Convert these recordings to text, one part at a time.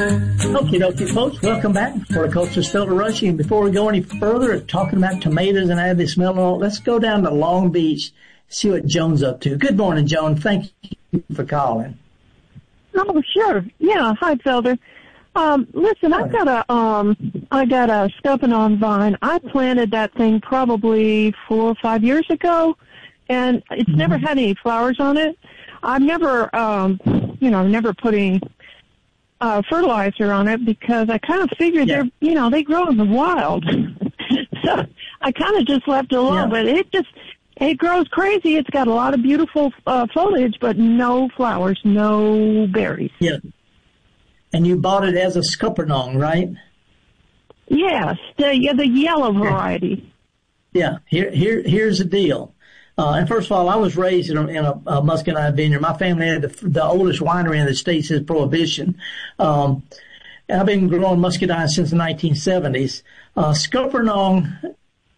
Okie dokie, folks. Welcome back. Horticulturist Felder Rushing. And before we go any further, talking about tomatoes and how they smell and all, let's go down to Long Beach, see what Joan's up to. Good morning, Joan. Thank you for calling. Oh, sure. Yeah. Hi, Felder. Listen, I got a scuppernong vine. I planted that thing probably 4 or 5 years ago, and it's never had any flowers on it. I've never, never putting fertilizer on it because I kind of figured they grow in the wild. So I kind of just left it alone, but it grows crazy. It's got a lot of beautiful foliage, but no flowers, no berries. Yeah. And you bought it as a scuppernong, right? Yes, the yellow variety. Yeah. Here's the deal. And first of all, I was raised in a muscadine vineyard. My family had the oldest winery in the States since Prohibition. And I've been growing muscadine since the 1970s. Scuppernong,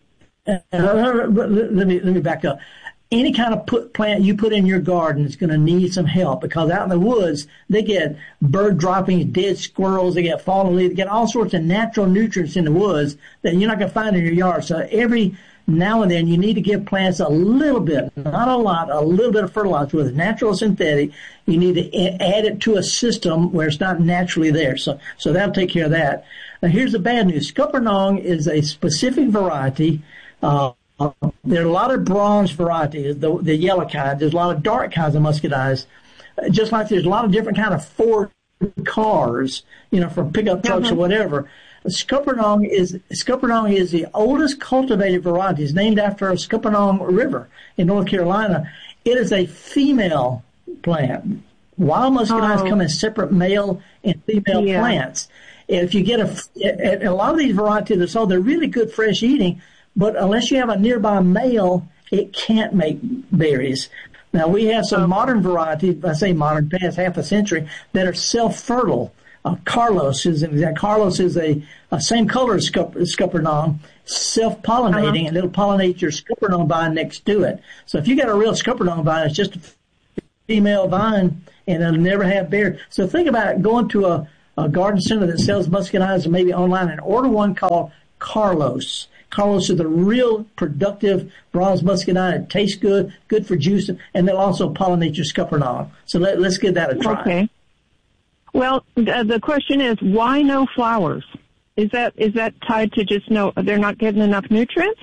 let me back up. Any kind of plant you put in your garden is going to need some help because out in the woods, they get bird droppings, dead squirrels, they get fallen leaves, they get all sorts of natural nutrients in the woods that you're not going to find in your yard. So every now and then you need to give plants a little bit, not a lot, a little bit of fertilizer, whether it's natural or synthetic. You need to add it to a system where it's not naturally there. So that'll take care of that. Now here's the bad news. Scuppernong is a specific variety. There are a lot of bronze varieties, the yellow kind. There's a lot of dark kinds of muscadines. Just like there's a lot of different kind of Ford cars, from pickup trucks or whatever. Scuppernong is the oldest cultivated variety. It's named after a Scuppernong River in North Carolina. It is a female plant. Wild muscadines come in separate male and female plants. If you get a lot of these varieties are sold, they're really good fresh eating, but unless you have a nearby male, it can't make berries. Now we have some modern varieties, I say modern, past half a century, that are self-fertile. Carlos is an example. Carlos is a same color as Scuppernong, self-pollinating, and it'll pollinate your Scuppernong vine next to it. So if you got a real Scuppernong vine, it's just a female vine, and it'll never have berries. So think about it, going to a garden center that sells muscadines, or maybe online, and order one called Carlos. Carlos is a real productive bronze muscadine. It tastes good, good for juice, and they'll also pollinate your Scuppernong. So let's give that a try. Okay. Well, the question is, why no flowers? Is that tied to just they're not getting enough nutrients?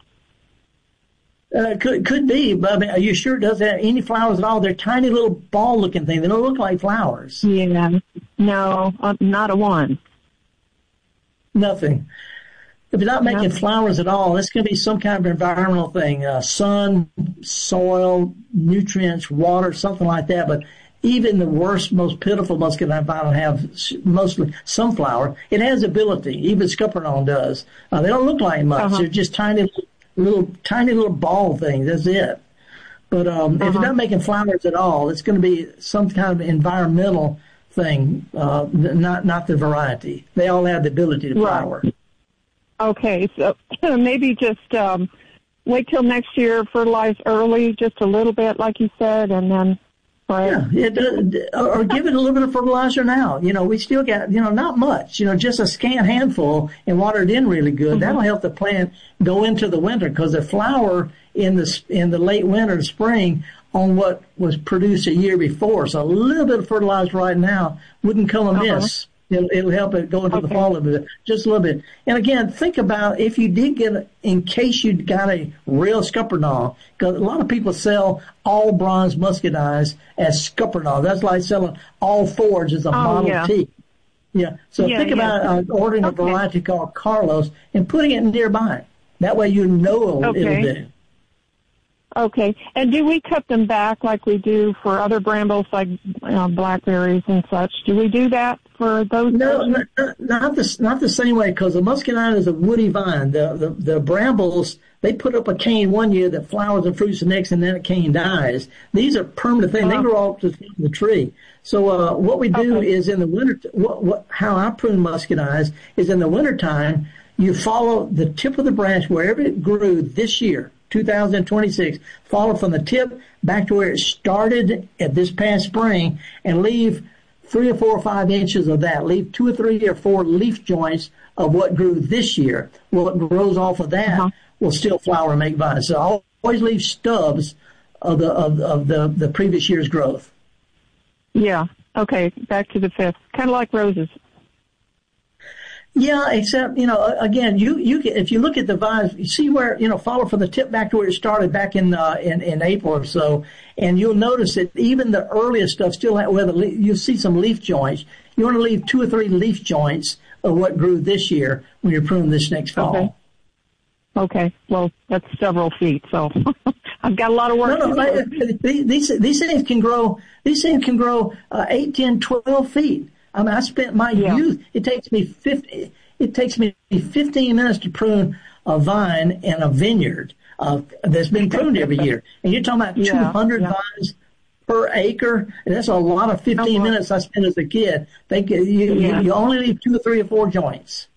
Could be, but I mean, are you sure it doesn't have any flowers at all? They're tiny little ball-looking things. They don't look like flowers. Yeah. No, not a one. Nothing. If you're not making flowers at all, it's going to be some kind of environmental thing, sun, soil, nutrients, water, something like that. But even the worst, most pitiful muscadine vine will have mostly some flower. It has ability. Even Scuppernong does. They don't look like much. They're just tiny little ball things. That's it. But if you're not making flowers at all, it's going to be some kind of environmental thing, not the variety. They all have the ability to flower. Okay, so maybe just wait till next year, fertilize early, just a little bit, like you said, and then spray. Yeah, or give it a little bit of fertilizer now. We still got, not much, just a scant handful and water it in really good. That'll help the plant go into the winter because the flower in the late winter, spring, on what was produced a year before. So a little bit of fertilizer right now wouldn't come amiss. It'll help it go into the fall a little bit, just a little bit. And again, think about if you did get in case you got a real Scuppernong, because a lot of people sell all bronze muscadines as Scuppernong. That's like selling all Fords as a Model T. Yeah. So think about ordering a variety called Carlos and putting it nearby. That way it'll do. Okay. And do we cut them back like we do for other brambles, like blackberries and such? Do we do that for those? No, not the same way, because the muscadine is a woody vine. The brambles, they put up a cane one year that flowers and fruits the next, and then the cane dies. These are permanent things. They grow up to the tree. So what we do is in the winter, how I prune muscadines is in the wintertime, you follow the tip of the branch wherever it grew this year. 2026, follow from the tip back to where it started at this past spring and leave 3 or 4 or 5 inches of that. Leave 2 or 3 or 4 leaf joints of what grew this year. What grows off of that will still flower and make vines. So always leave stubs of the previous year's growth. Yeah. Okay. Back to the 5th. Kind of like roses. Yeah, except, again, you can, if you look at the vines, you see where, follow from the tip back to where it started back in April or so, and you'll notice that even the earliest stuff still, you'll see some leaf joints. You want to leave 2 or 3 leaf joints of what grew this year when you prune this next fall. Okay. Well, that's several feet, so I've got a lot of work to do. These things can grow, 8, 10, 12 feet. I mean, I spent my youth. It takes me 15 minutes to prune a vine in a vineyard that's been pruned every year. And you're talking about 200 vines per acre. And that's a lot of 15 minutes I spent as a kid. You only leave 2 or 3 or 4 joints.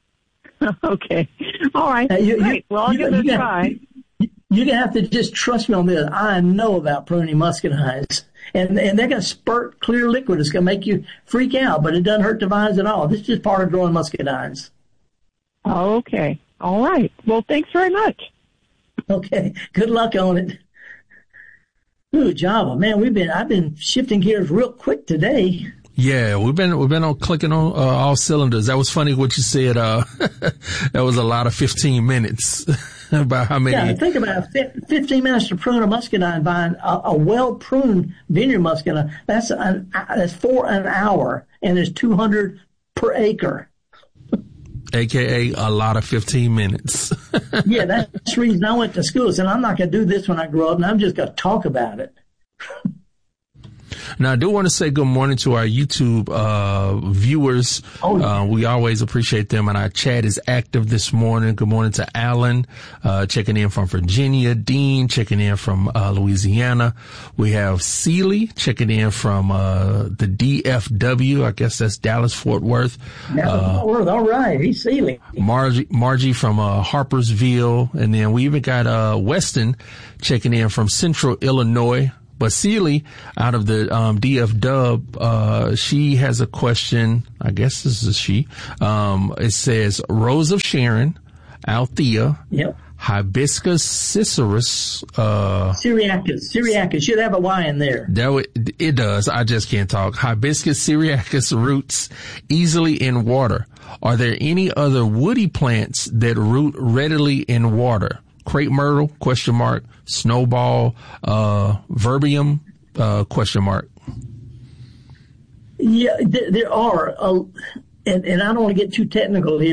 Okay. All right. Great. Well, I'll give it a try. You're going to have to just trust me on this. I know about pruning muscadines. And they're going to spurt clear liquid. It's going to make you freak out, but it doesn't hurt the vines at all. This is just part of growing muscadines. Okay. All right. Well, thanks very much. Okay. Good luck on it. Ooh, Java, man, I've been shifting gears real quick today. Yeah, we've been on clicking on all cylinders. That was funny what you said. That was a lot of 15 minutes. About how many? Yeah, think about it. 15 minutes to prune a muscadine vine, a well-pruned vineyard muscadine. That's for an hour, and there's 200 per acre. AKA a lot of 15 minutes. Yeah, that's the reason I went to school. And I'm not going to do this when I grow up, and I'm just going to talk about it. Now, I do want to say good morning to our YouTube viewers. Oh, yeah. We always appreciate them, and our chat is active this morning. Good morning to Alan, checking in from Virginia. Dean checking in from Louisiana. We have Seeley checking in from the DFW. I guess that's Dallas-Fort Worth. Fort Worth. All right. He's Seeley. Margie from Harpersville. And then we even got Weston checking in from Central Illinois. But Seeley, out of the DF she has a question. I guess this is she. It says Rose of Sharon, Althea, Hibiscus ciceris. Syriacus should have a Y in there. It does. I just can't talk. Hibiscus syriacus roots easily in water. Are there any other woody plants that root readily in water? Crepe myrtle, ? Snowball, verbium, ? Yeah, there are, and I don't want to get too technical here.